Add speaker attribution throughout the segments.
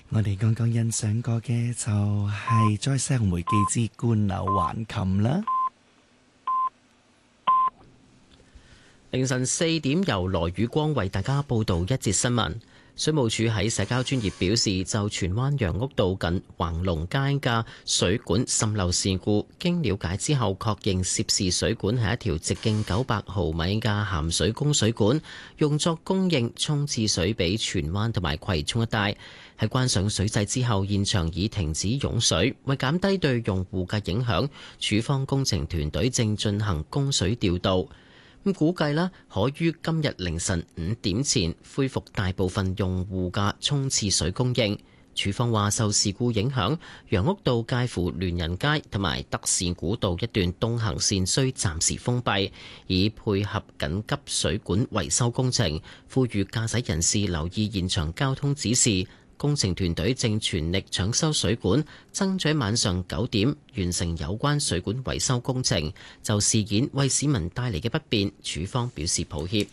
Speaker 1: 我哋剛剛欣賞過嘅就係《再世紅梅記之冠柳還琴》啦。
Speaker 2: 凌晨4點，由羅宇光為大家報道一節新聞。水務署喺社交專頁表示，就荃灣楊屋道近橫龍街嘅水管滲漏事故，經了解之後確認涉事水管係一條直徑900毫米嘅鹹水供水管，用作供應沖廁水俾荃灣同埋葵涌一帶。喺關上水掣之後，現場已停止湧水，為減低對用戶嘅影響，署方工程團隊正進行供水調度。估計可於今日凌晨5點前恢復大部分用戶嘅沖廁水供應。署方話，受事故影響，楊屋道介乎聯仁街同埋德士古道一段東行線需暫時封閉，以配合緊急水管維修工程。呼籲駕駛人士留意現場交通指示。工程團隊正全力搶修水管，爭取晚上9點完成有關水管維修工程。就事件為市民帶嚟嘅不便，署方表示抱歉。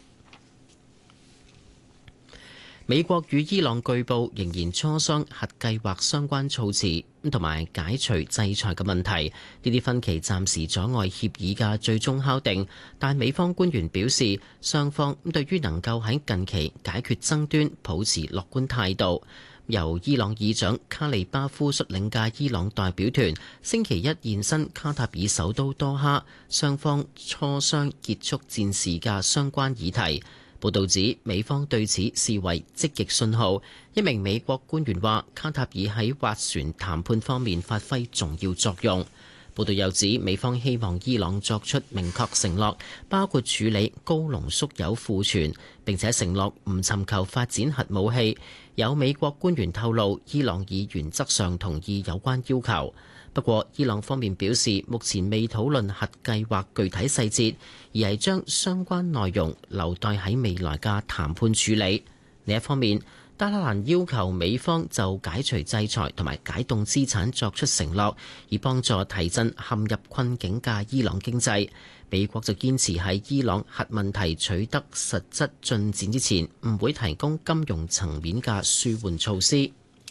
Speaker 2: 美國與伊朗據報仍然磋商核計劃相關措辭同埋解除制裁嘅問題，呢啲分歧暫時阻礙協議嘅最終敲定。但美方官員表示，雙方對於能夠喺近期解決爭端保持樂觀態度。由伊朗議長卡利巴夫率領嘅伊朗代表團星期一現身卡塔爾首都多哈，雙方磋商結束戰事嘅相關議題。報道指，美方對此視為積極信號。一名美國官員話，卡塔爾喺斡旋談判方面發揮重要作用。報道又指，美方希望伊朗作出明確承諾，包括處理高濃縮鈾庫存，並且承諾唔尋求發展核武器。有美國官員透露，伊朗已原則上同意有關要求。不過，伊朗方面表示，目前未討論核計劃具體細節，而係將相關內容留待喺未來嘅談判處理。另一方面，德黑蘭要求美方就解除制裁同埋解凍資產作出承諾，以幫助提振陷入困境嘅伊朗經濟。美國就堅持喺伊朗核問題取得實質進展之前，唔會提供金融層面嘅舒緩措施。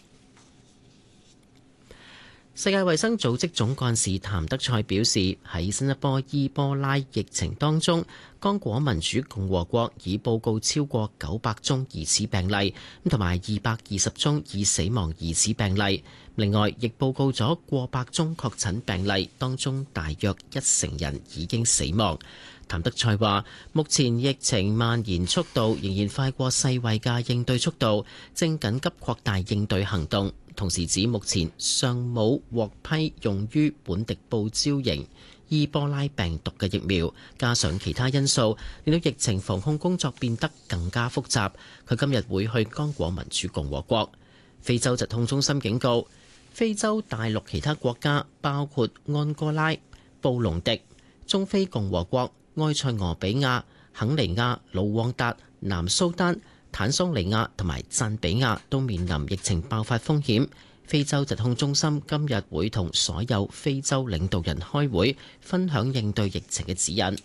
Speaker 2: 世界衛生組織總幹事譚德塞表示，喺新一波伊波拉疫情當中，剛果民主共和國已報告超過900宗疑似病例，同埋220宗已死亡疑似病例。另外，亦報告咗過百宗確診病例，當中大約10%人已經死亡。譚德塞話，目前疫情蔓延速度仍然快過世衛嘅應對速度，正緊急擴大應對行動。同時指目前尚冇獲批用於本地報招型伊波拉病毒嘅疫苗，加上其他因素，令到疫情防控工作變得更加複雜。佢今日會去剛果民主共和國。非洲疾控中心警告，非洲大陸其他國家包括安哥拉、布隆迪、中非共和國、埃塞俄比亞、肯尼亞、盧旺達、南蘇丹、坦桑尼亞同埋贊比亞都面臨疫情爆發風險。非洲疾控中心今日會同所有非洲領導人開會，分享應對疫情嘅指引。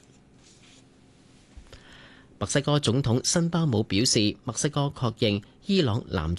Speaker 2: 墨西哥總統辛巴姆表示，墨西哥確認伊朗男